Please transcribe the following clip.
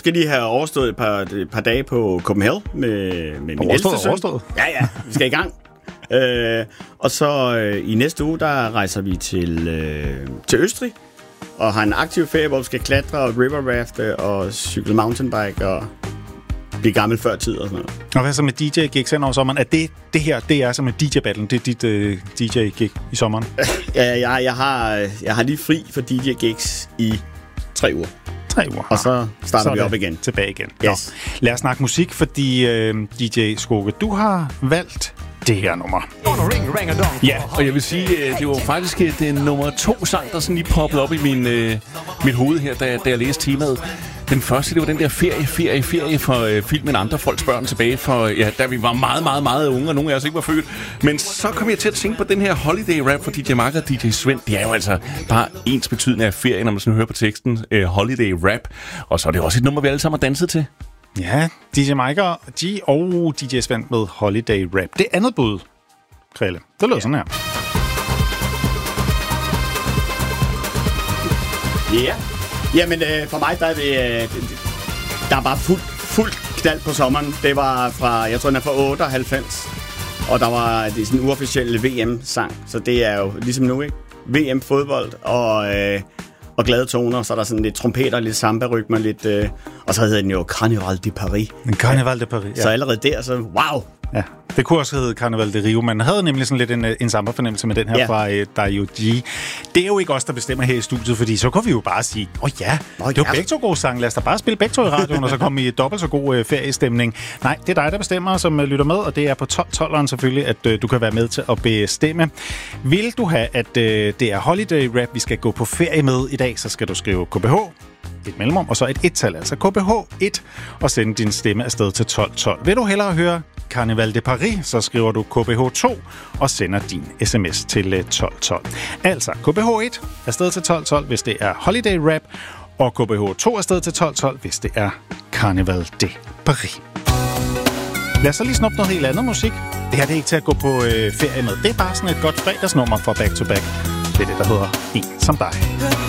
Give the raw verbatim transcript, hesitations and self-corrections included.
skal lige have overstået et par, et par dage på Copenhagen med, med min ældste søn. Overstået? Ja, ja, vi skal i gang. øh, og så øh, i næste uge, der rejser vi til, øh, til Østrig, og har en aktiv ferie, hvor vi skal klatre og river rafte og cykle mountainbike og blive gammel før tid og sådan noget. Og hvad så med D J-gigs hen over sommeren? Er det, det her, det er som en D J-battle, det er dit uh, D J-gig i sommeren? Ja, jeg, jeg, har, jeg har lige fri for D J-gigs i tre uger. Tre uger. Og så starter så vi op igen. Tilbage igen. Yes. Lad os snakke musik, fordi uh, D J Skoke, du har valgt det her nummer. Ja, og jeg vil sige, det var faktisk det nummer to sang, der sådan lige poppede op i min, øh, mit hoved her, da, da jeg læste temaet. Den første, det var den der ferie, ferie, ferie for øh, filmen Andre Folks Børn tilbage for, ja, da vi var meget, meget, meget unge, og nogle af os ikke var født. Men så kom jeg til at tænke på den her holiday rap for D J Mark og D J Svend. Det er jo altså bare ens betydende af ferie, når man sådan hører på teksten øh, holiday rap. Og så er det også et nummer, vi alle sammen har danset til. Ja, D J Mike og G og D J Svend med holiday rap. Det andet bud, Krille, det lyder ja. sådan her. Ja. Yeah. Jamen, øh, for mig, der er det, øh, der er bare fuld, fuld knald på sommeren. Det var fra, jeg tror, den er fra otteoghalvfems, og der var det er sådan en uofficiel V M-sang, så det er jo ligesom nu, ikke? V M-fodbold og, øh, og glade toner, så er der sådan lidt trompeter, lidt samba-rytmer, lidt, øh, og så hedder den jo Carnaval de Paris. Carnaval de Paris, ja. Så allerede der, så wow! Ja, det kunne også hedde Carnaval de Rio. Man havde nemlig sådan lidt en, en samba-fornemmelse med den her ja. fra uh, Dario G. Det er jo ikke os, der bestemmer her i studiet, fordi så kan vi jo bare sige, åh oh, ja, oh, det var ja. begge to gode sange. Lad os da bare spille begge to i radioen, og så komme i dobbelt så god uh, feriestemning. Nej, det er dig, der bestemmer, som uh, lytter med, og det er på tolv tolveren selvfølgelig, at uh, du kan være med til at bestemme. Vil du have, at uh, det er holiday rap, vi skal gå på ferie med i dag, så skal du skrive K B H, et mellemrum, og så et et-tal, altså K B H et, og sende din stemme afsted til tolv tolv. Vil du hellere høre Carnaval de Paris, så skriver du K B H to og sender din sms til tolv tolv. Altså K B H et afsted til tolv tolv, hvis det er holiday rap, og K B H to afsted til tolv tolv, hvis det er Carnaval de Paris. Lad os så lige snuppe noget helt andet musik. Det her det er ikke til at gå på øh, ferie med. Det er bare sådan et godt fredagsnummer for Back to Back. Det er det, der hedder En som dig.